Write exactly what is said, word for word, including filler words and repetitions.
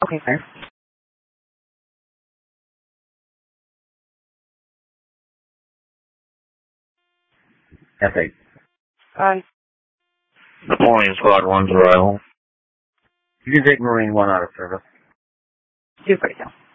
Okay, sir. F eight. Bye. Good morning, Squad one's arrival. You can take Marine one out of service. Two forty-two.